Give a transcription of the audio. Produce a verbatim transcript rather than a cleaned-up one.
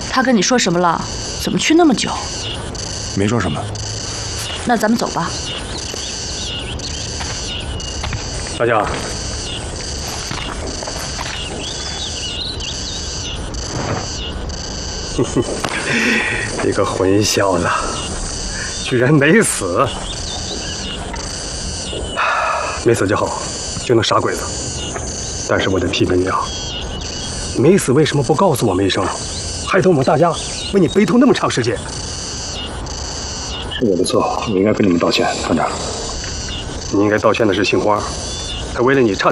他跟你说什么了？怎么去那么久？ 没说什么。 那咱们走吧。 大家，哼哼，你个混小子，居然没死！没死就好，就那傻鬼子。但是我得批评你啊，没死为什么不告诉我们一声，害得我们大家为你悲痛那么长时间？ 是我的错，我应该跟你们道歉，团长。 你应该道歉的是杏花，她为了你差。